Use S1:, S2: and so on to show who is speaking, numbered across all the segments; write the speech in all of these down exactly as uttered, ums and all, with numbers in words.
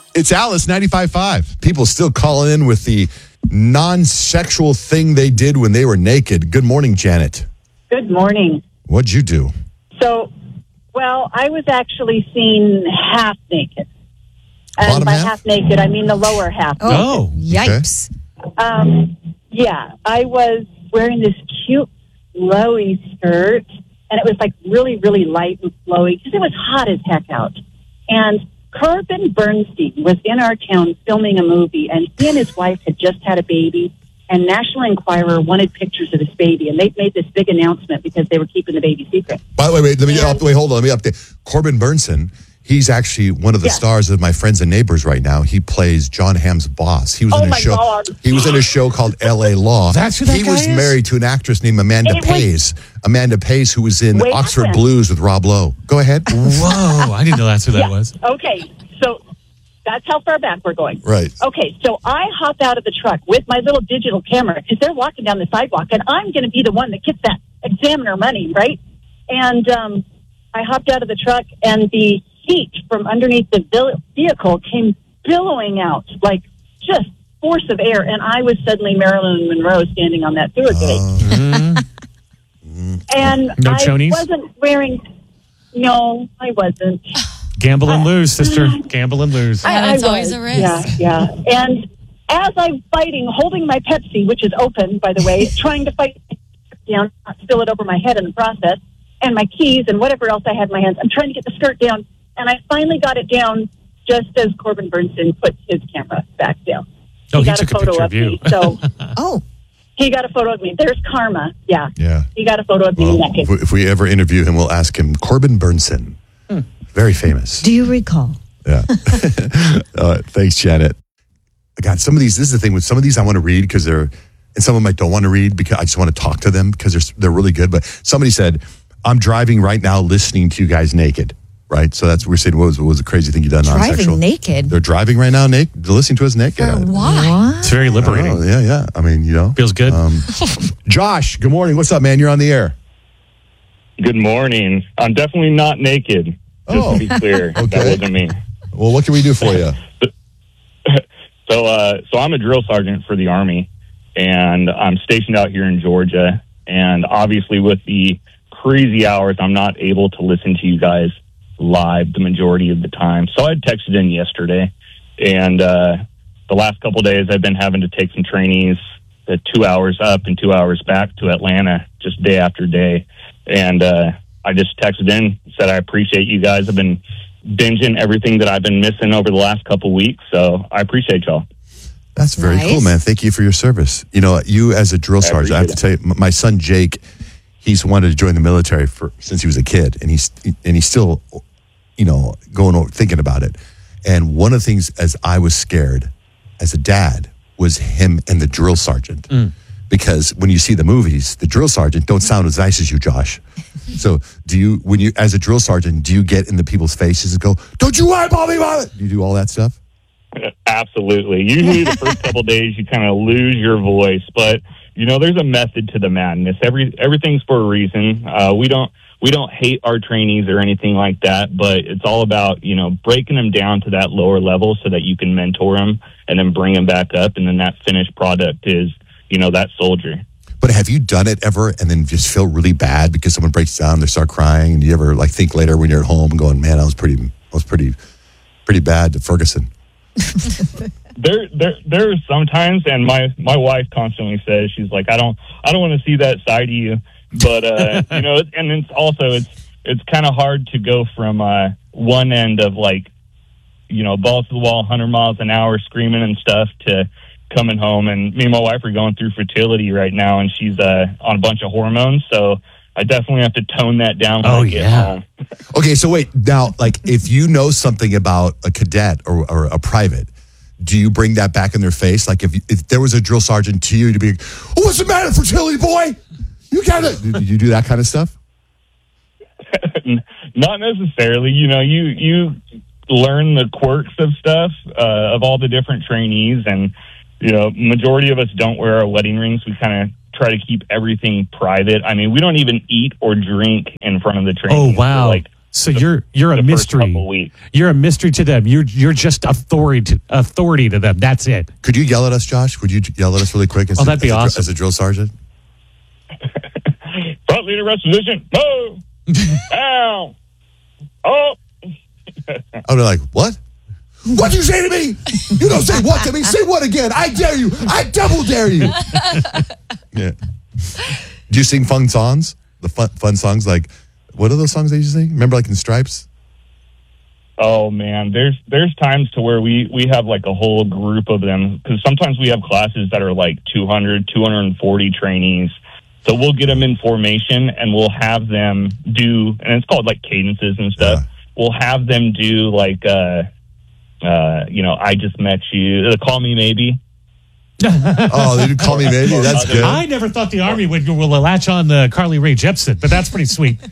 S1: It's Alice, ninety-five point five. People still calling in with the non-sexual thing they did when they were naked. Good morning, Janet.
S2: Good morning.
S1: What'd you do?
S2: So, well, I was actually seen half naked. And
S1: Bottom
S2: by
S1: half?
S2: half naked, I mean the lower half.
S3: Oh,
S4: Oh,
S3: yikes.
S2: Um, yeah, I was wearing this cute, flowy skirt, and it was like really, really light and flowy because it was hot as heck out. And Corbin Bernstein was in our town filming a movie, and he and his wife had just had a baby, and National Enquirer wanted pictures of this baby, and they made this big announcement because they were keeping the baby secret.
S1: By the way, wait, let me
S2: And-
S1: up, wait, hold on, let me update. Corbin Bernsen, he's actually one of the
S2: Yeah.
S1: stars of My Friends and Neighbors right now. He plays John Hamm's boss. He was
S2: Oh
S1: in a
S2: my
S1: show.
S2: God.
S1: He was in a show called L A Law.
S4: That's who that
S1: he
S4: guy
S1: was
S4: is?
S1: married to an actress named Amanda
S2: It was-
S1: Pays. Amanda Pays, who was in
S2: Wait,
S1: Oxford
S2: what?
S1: Blues with Rob Lowe. Go ahead.
S4: Whoa, I didn't know that's who that
S2: Yeah.
S4: was.
S2: Okay, so that's how far back we're going.
S1: Right.
S2: Okay, so I hopped out of the truck with my little digital camera because they're walking down the sidewalk, and I'm going to be the one that gets that examiner money, right? And um, I hopped out of the truck, and the heat from underneath the vil- vehicle came billowing out, like just force of air, and I was suddenly Marilyn Monroe standing on that sewer gate.
S4: Mm.
S2: And
S4: No
S2: I
S4: chonies?
S2: wasn't wearing... No, I wasn't.
S4: Gamble and lose, sister. Gamble and lose.
S3: Yeah, that's
S2: I
S3: always
S2: was.
S3: a risk.
S2: Yeah, yeah. And as I'm fighting, holding my Pepsi, which is open, by the way, trying to fight down, not spill it over my head in the process, and my keys and whatever else I had in my hands. I'm trying to get the skirt down, and I finally got it down just as Corbin Bernstein put his camera back down.
S4: Oh, he
S2: got
S4: took
S2: a
S4: a
S2: photo
S4: picture
S2: of
S4: of you.
S2: me. So
S3: Oh,
S2: he got a photo of me. There's karma. Yeah.
S1: Yeah.
S2: He got a photo of me
S1: Well,
S2: naked.
S1: if we- if we ever interview him, we'll ask him. Corbin Bernsen. Very famous.
S3: do you recall?
S1: Yeah. uh, thanks, Janet. God, some of these, this is the thing with some of these I want to read because they're, and some of them I don't want to read because I just want to talk to them because they're, they're really good. But somebody said, I'm driving right now listening to you guys naked, right? So that's what we're saying. What was, what was the crazy thing you done
S3: Driving
S1: non-sexual?
S3: naked?
S1: They're driving right now naked, listening to us naked.
S3: For
S1: I-
S3: why?
S4: It's very liberating.
S1: Oh, yeah, yeah. I mean, you know.
S4: Feels good.
S1: Um, Josh, good morning. What's up, man? You're on the air.
S5: Good morning. I'm definitely not naked. Just
S1: Oh,
S5: to be clear,
S1: okay.
S5: that wasn't me.
S1: Well, what can we do for you?
S5: So, uh, so I'm a drill sergeant for the Army, and I'm stationed out here in Georgia. And obviously, with the crazy hours, I'm not able to listen to you guys live the majority of the time. So I texted in yesterday, and uh, the last couple of days, I've been having to take some trainees, uh, two hours up and two hours back to Atlanta, just day after day. And uh, I just texted in, said I appreciate you guys. I've been binging everything that I've been missing over the last couple weeks, so I appreciate y'all.
S1: That's very
S3: Nice.
S1: cool, man. Thank you for your service. You know, you as a drill sergeant, I have to tell you, m- my son Jake, he's wanted to join the military for since he was a kid, and he's and he's still, you know, going over thinking about it. And one of the things, as I was scared as a dad, was him and the drill sergeant, because when you see the movies, the drill sergeant don't sound as nice as you, Josh. So, do you, when you, as a drill sergeant, do you get in the people's faces and go, "Don't you eyeball me, mother"? Do you do all that stuff?
S5: Absolutely. Usually the first couple days you kind of lose your voice, but you know there's a method to the madness. Every everything's for a reason. Uh, we don't we don't hate our trainees or anything like that, but it's all about you know breaking them down to that lower level so that you can mentor them and then bring them back up, and then that finished product is you know that soldier.
S1: But have you done it ever and then just feel really bad because someone breaks down, they start crying, and you ever like think later when you're at home and going, "Man, I was pretty, I was pretty, pretty bad to Ferguson."
S5: There, there, there are sometimes, and my my wife constantly says she's like, I don't, I don't want to see that side of you, but uh, you know, and it's also it's it's kind of hard to go from uh, one end of like, you know, balls to the wall, one hundred miles an hour, screaming and stuff, to coming home. And me and my wife are going through fertility right now, and she's uh, on a bunch of hormones, so I definitely have to tone that down when
S4: Oh,
S5: I get
S4: yeah.
S5: home.
S1: Okay, so wait, now, like, if you know something about a cadet or, or a private, do you bring that back in their face? Like, if, if there was a drill sergeant to you to be, "Oh, what's the matter, fertility boy? You gotta," do you do that kind of stuff?
S5: Not necessarily. You know, you you learn the quirks of stuff, uh, of all the different trainees, and you know, majority of us don't wear our wedding rings. We kind of try to keep everything private. I mean, we don't even eat or drink in front of the trainees.
S4: Oh, wow.
S5: So, like,
S4: So you're you're a
S5: the first
S4: mystery.
S5: couple weeks.
S4: You're a mystery to them. You're you're just authority to, authority to them. That's it.
S1: Could you yell at us, Josh? Would you yell at us really quick? As
S4: Oh,
S1: a,
S4: that'd be
S1: as a,
S4: awesome.
S1: As a drill sergeant?
S5: Front leader rest position. Move. Down. Oh.
S1: Oh, they're like, what? What'd you say to me? You don't say what to me. Say what again? I dare you. I double dare you. Yeah. Do you sing fun songs? The fun, fun songs like, what are those songs they used to sing? Remember like in Stripes?
S5: Oh man, there's there's times to where we, we have like a whole group of them, because sometimes we have classes that are like two hundred, two hundred forty trainees. So we'll get them in formation and we'll have them do, and it's called like cadences and stuff.
S1: Yeah.
S5: We'll have them do like, uh, uh, you know, I just met you. Uh, call me maybe.
S1: Oh, they did Call Me Maybe? That's good.
S4: I never thought the Army would will latch on the Carly Rae Jepsen, but that's pretty sweet.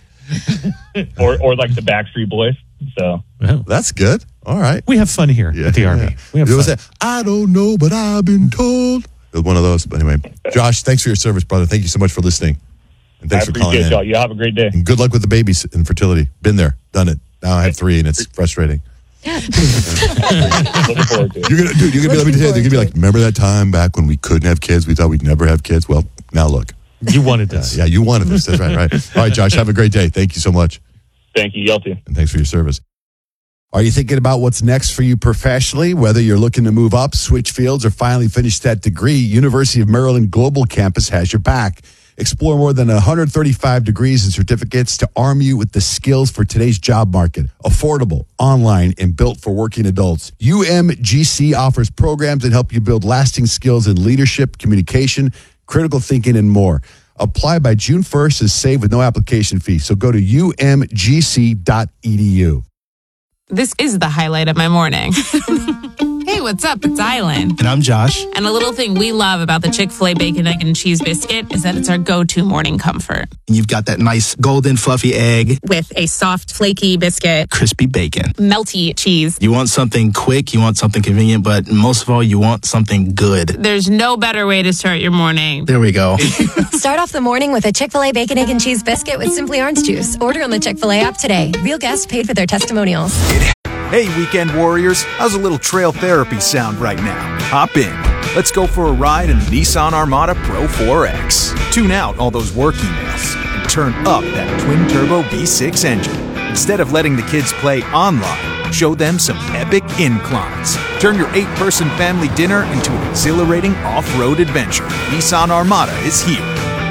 S5: or or like the Backstreet Boys. So
S4: Well,
S1: That's good. All right.
S4: we have fun here
S1: Yeah,
S4: at the Army.
S1: yeah.
S4: We have
S1: There was
S4: fun.
S1: that, I don't know, but I've been told. It was one of those. But anyway, Josh, thanks for your service, brother. Thank you so much for listening. And
S5: I
S1: thanks for calling
S5: appreciate
S1: in.
S5: y'all. You have a great day.
S1: And good luck with the babies and fertility. Been there, done it. Now I have three, and it's frustrating.
S5: Looking forward to it.
S1: You're gonna, dude. You're gonna be. Let me tell you,
S3: Looking
S1: they're gonna be
S3: forward
S1: like, remember that time back when we couldn't have kids? We thought we'd never have kids. Well, now look.
S4: You wanted this.
S1: Yeah, you wanted this. That's right, right. All right, Josh. Have a great day. Thank you so much,
S5: Thank you. Y'all too.
S1: and thanks for your service.
S6: Are you thinking about what's next for you professionally? Whether you're looking to move up, switch fields, or finally finish that degree, University of Maryland Global Campus has your back. Explore more than one hundred thirty-five degrees and certificates to arm you with the skills for today's job market. Affordable, online, and built for working adults. U M G C offers programs that help you build lasting skills in leadership, communication, critical thinking, and more. Apply by June first and save with no application fee. So go to U M G C dot E D U.
S7: This is the highlight of my morning. Hey, what's up? It's Island.
S8: And I'm Josh.
S7: And a little thing we love about the Chick-fil-A Bacon, Egg, and Cheese Biscuit is that it's our go-to morning comfort.
S8: And you've got that nice golden fluffy egg,
S7: With a soft, flaky biscuit,
S8: crispy bacon.
S7: melty cheese.
S8: You want something quick, you want something convenient, but most of all, you want something good.
S7: There's no better way to start your morning.
S8: There we go.
S3: Start off the morning with a Chick-fil-A Bacon, Egg, and Cheese Biscuit with Simply Orange Juice. Order on the Chick-fil-A app today. Real guests paid for their testimonials.
S9: Hey, weekend warriors, how's a little trail therapy sound right now? Hop in. Let's go for a ride in the Nissan Armada Pro four X. Tune out all those work emails and turn up that twin-turbo V six engine. Instead of letting the kids play online, show them some epic inclines. Turn your eight-person family dinner into an exhilarating off-road adventure. Nissan Armada is here.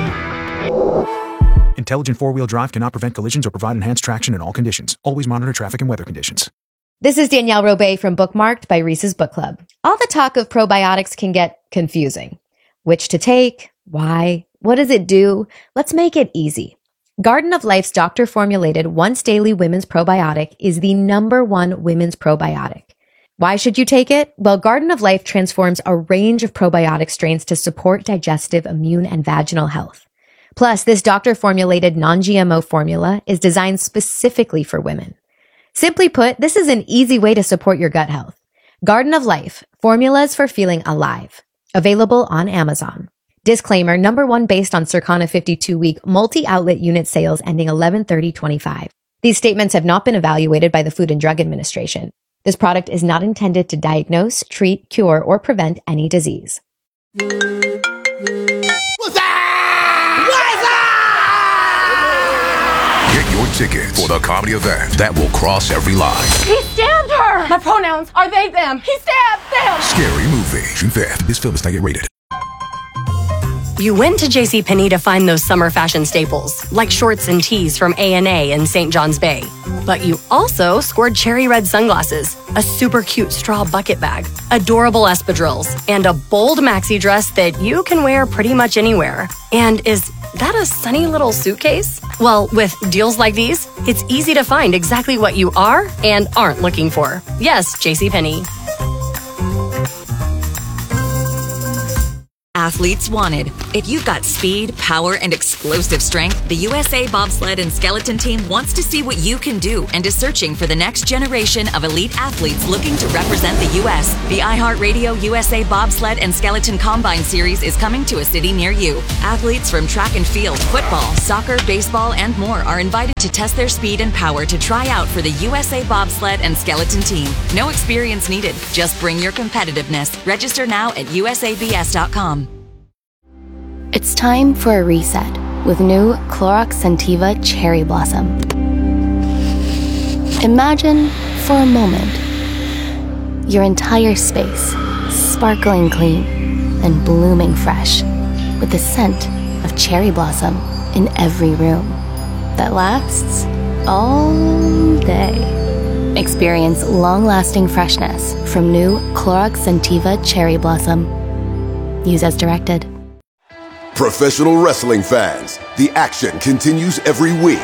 S9: Intelligent four-wheel drive cannot prevent collisions or provide enhanced traction in all conditions. Always monitor traffic and weather conditions.
S10: This is Danielle Robay from Bookmarked by Reese's Book Club. All the talk of probiotics can get confusing. Which to take? Why? What does it do? Let's make it easy. Garden of Life's doctor-formulated once-daily women's probiotic is the number one women's probiotic. Why should you take it? Well, Garden of Life transforms a range of probiotic strains to support digestive, immune, and vaginal health. Plus, this doctor-formulated non-G M O formula is designed specifically for women. Simply put, this is an easy way to support your gut health. Garden of Life, formulas for feeling alive. Available on Amazon. Disclaimer, number one based on Circana fifty-two week multi-outlet unit sales ending eleven thirty twenty-five. These statements have not been evaluated by the Food and Drug Administration. This product is not intended to diagnose, treat, cure, or prevent any disease.
S11: Get your ticket for the comedy event that will cross every line.
S12: He stabbed her! My pronouns are they, them. He stabbed them!
S11: Scary Movie. June fifth. This film is not yet rated.
S13: You went to JCPenney to find those summer fashion staples, like shorts and tees from A and A in Saint John's Bay. But you also scored cherry red sunglasses, a super cute straw bucket bag, adorable espadrilles, and a bold maxi dress that you can wear pretty much anywhere. And is that a sunny little suitcase? Well, with deals like these, it's easy to find exactly what you are and aren't looking for. Yes, JCPenney.
S14: athletes wanted. If you've got speed, power, and explosive strength, the U S A Bobsled and Skeleton Team wants to see what you can do and is searching for the next generation of elite athletes looking to represent the U S. The iHeartRadio U S A Bobsled and Skeleton Combine Series is coming to a city near you. Athletes from track and field, football, soccer, baseball, and more are invited to test their speed and power to try out for the U S A Bobsled and Skeleton Team. No experience needed. Just bring your competitiveness. Register now at U S A B S dot com.
S15: It's time for a reset with new Clorox Scentiva Cherry Blossom. Imagine, for a moment, your entire space sparkling clean and blooming fresh with the scent of cherry blossom in every room that lasts all day. Experience long-lasting freshness from new Clorox Scentiva Cherry Blossom. Use as directed.
S16: Professional wrestling fans, the action continues every week.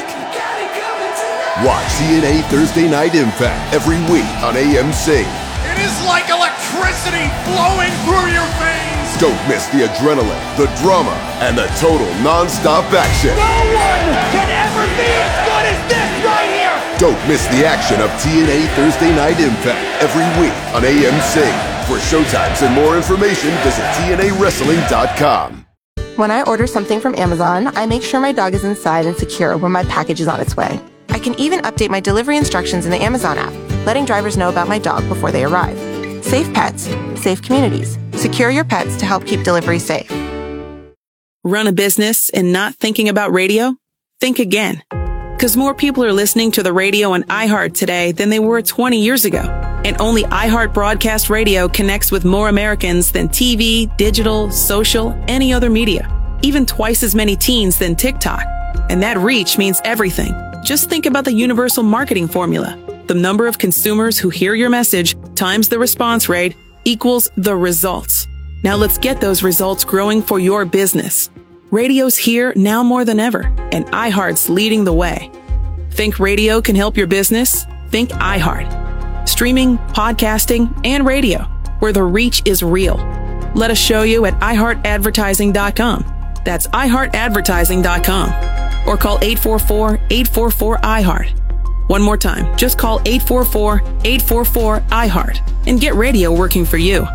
S16: Watch T N A Thursday Night Impact every week on A M C.
S17: It is like electricity flowing through your veins.
S16: Don't miss the adrenaline, the drama, and the total non-stop action.
S17: No one can ever be as good as this right here.
S16: Don't miss the action of T N A Thursday Night Impact every week on A M C. For showtimes and more information, visit T N A wrestling dot com.
S18: When I order something from Amazon, I make sure my dog is inside and secure when my package is on its way. I can even update my delivery instructions in the Amazon app, letting drivers know about my dog before they arrive. Safe pets, safe communities. Secure your pets to help keep delivery safe.
S19: Run a business and not thinking about radio? Think again. Because more people are listening to the radio on iHeart today than they were twenty years ago. And only iHeart Broadcast Radio connects with more Americans than T V, digital, social, any other media. Even twice as many teens than TikTok. And that reach means everything. Just think about the universal marketing formula. The number of consumers who hear your message times the response rate equals the results. Now let's get those results growing for your business. Radio's here now more than ever, and iHeart's leading the way. Think radio can help your business? Think iHeart. Streaming, podcasting, and radio, where the reach is real. Let us show you at i heart advertising dot com. That's i heart advertising dot com. Or call eight four four, eight four four, I heart. One more time, just call eight four four, eight four four, I heart and get radio working for you.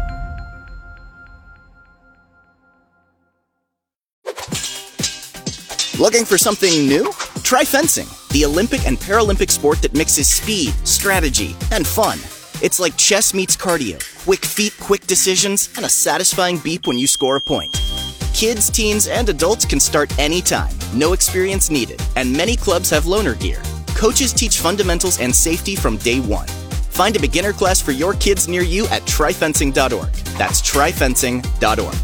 S20: Looking for something new? Try fencing, the Olympic and Paralympic sport that mixes speed, strategy, and fun. It's like chess meets cardio, quick feet, quick decisions, and a satisfying beep when you score a point. Kids, teens, and adults can start anytime, no experience needed, and many clubs have loaner gear. Coaches teach fundamentals and safety from day one. Find a beginner class for your kids near you at try fencing dot org. That's try fencing dot org.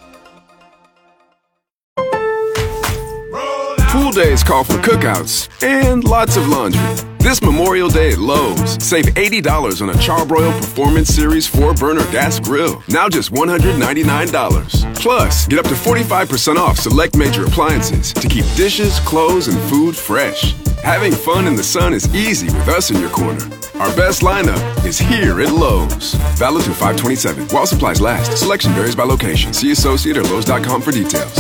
S21: Pool days call for cookouts and lots of laundry. This Memorial Day at Lowe's, save eighty dollars on a Charbroil Performance Series four burner gas grill. Now just one hundred ninety-nine dollars. Plus, get up to forty-five percent off select major appliances to keep dishes, clothes, and food fresh. Having fun in the sun is easy with us in your corner. Our best lineup is here at Lowe's. Valid through five twenty-seven. While supplies last. Selection varies by location. See associate or lowes dot com for details.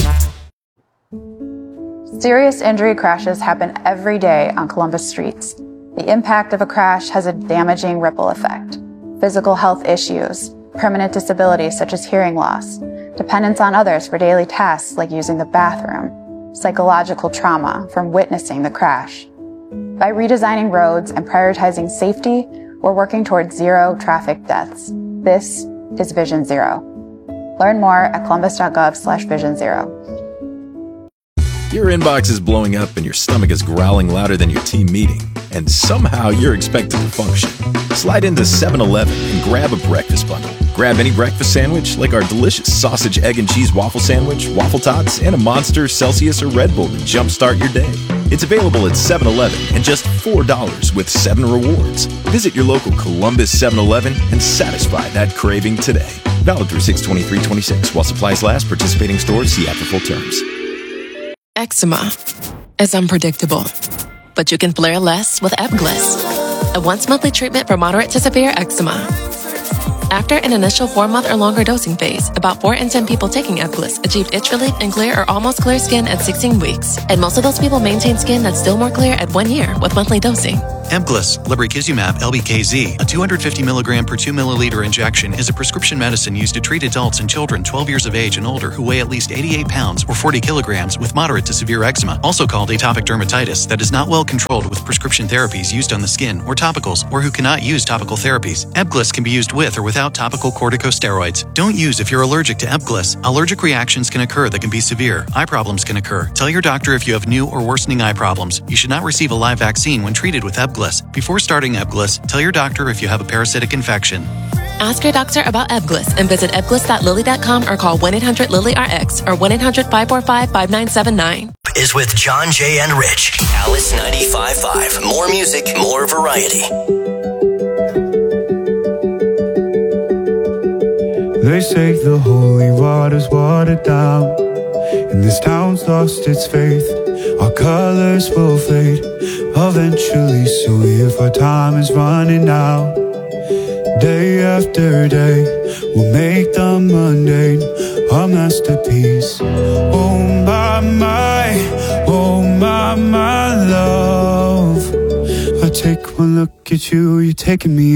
S22: Serious injury crashes happen every day on Columbus streets. The impact of a crash has a damaging ripple effect. Physical health issues, permanent disabilities such as hearing loss, dependence on others for daily tasks like using the bathroom, psychological trauma from witnessing the crash. By redesigning roads and prioritizing safety, we're working towards zero traffic deaths. This is Vision Zero. Learn more at columbus.gov slash vision zero.
S23: Your inbox is blowing up and your stomach is growling louder than your team meeting, and somehow you're expected to function. Slide into seven eleven and grab a breakfast bundle. Grab any breakfast sandwich like our delicious sausage, egg, and cheese waffle sandwich, waffle tots, and a Monster, Celsius, or Red Bull to jumpstart your day. It's available at seven eleven and just four dollars with seven rewards. Visit your local Columbus seven eleven and satisfy that craving today. Valid through six twenty-three twenty-six. While supplies last, participating stores see app for full terms.
S24: Eczema is unpredictable, but you can flare less with Ebglyss, a once-monthly treatment for moderate to severe eczema. After an initial four-month or longer dosing phase, about four in ten people taking Ebglyss achieved itch relief and clear or almost clear skin at sixteen weeks. And most of those people maintain skin that's still more clear at one year with monthly dosing.
S1: Ebglyss, lebrikizumab L B K Z, a two hundred fifty milligram per two milliliter injection, is a prescription medicine used to treat adults and children twelve years of age and older who weigh at least eighty-eight pounds or forty kilograms with moderate to severe eczema, also called atopic dermatitis, that is not well controlled with prescription therapies used on the skin or topicals, or who cannot use topical therapies. Ebglyss can be used with or without topical corticosteroids. Don't use if you're allergic to Ebglyss. Allergic reactions can occur that can be severe. Eye problems can occur. Tell your doctor if you have new or worsening eye problems. You should not receive a live vaccine when treated with Ebglyss. Before starting Ebglyss, tell your doctor if you have a parasitic infection.
S24: Ask your doctor about Ebglyss and visit ebglyss dot lilly dot com or call one eight hundred lilly R X or one eight hundred five four five five nine seven nine.
S2: Is with John, Jay, and Rich. Alice ninety-five point five. More music, more variety.
S4: They say the holy water's watered down, and this town's lost its faith. Our colors will fade eventually, so if our time is running out, day after day, we'll make the mundane a masterpiece. Oh my, my, oh my, my love. I take one look at you, you're taking me